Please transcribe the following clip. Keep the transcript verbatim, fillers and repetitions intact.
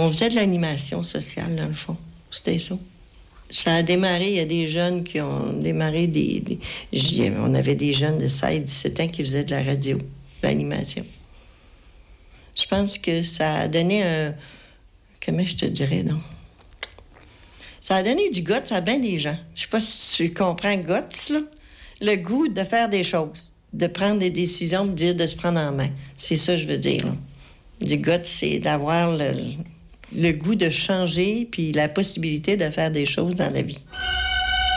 on faisait de l'animation sociale, dans le fond. C'était ça. Ça a démarré, il y a des jeunes qui ont démarré des... des j'y- on avait des jeunes de seize dix-sept ans qui faisaient de la radio, de l'animation. Je pense que ça a donné un... Comment je te dirais, non? Ça a donné du guts à bien des gens. Je sais pas si tu comprends guts, là. Le goût de faire des choses, de prendre des décisions, de dire de se prendre en main. C'est ça que je veux dire, là. Du guts, c'est d'avoir le, le goût de changer puis la possibilité de faire des choses dans la vie.